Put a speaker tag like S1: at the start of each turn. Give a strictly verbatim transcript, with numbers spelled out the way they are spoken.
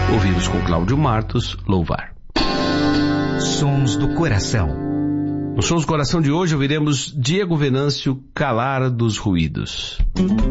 S1: Ouvimos com Cláudio Martos, Louvar.
S2: Sons do Coração.
S1: No Sons do Coração de hoje ouviremos Diego Venâncio, Calar dos Ruídos.